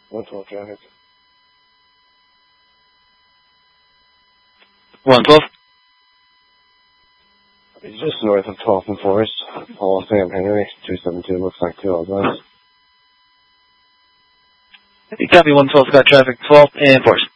112 traffic. 112. He's just north of 12th and Forest. Paul Sam Henry, 272, looks like 2 outlines. You copy 112, got traffic 12th and Forest.